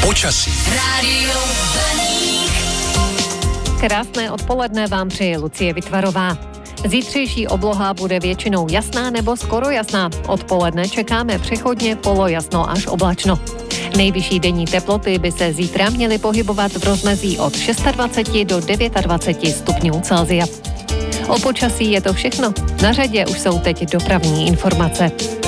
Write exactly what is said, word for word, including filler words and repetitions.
Počasí. Rádio Baník. Krásné odpoledne vám přeje Lucie Vytvarová. Zítřejší obloha bude většinou jasná nebo skoro jasná. Odpoledne čekáme přechodně polojasno až oblačno. Nejvyšší denní teploty by se zítra měly pohybovat v rozmezí od dvacet šest do dvacet devět stupňů Celsia. O počasí je to všechno. Na řadě už jsou teď dopravní informace.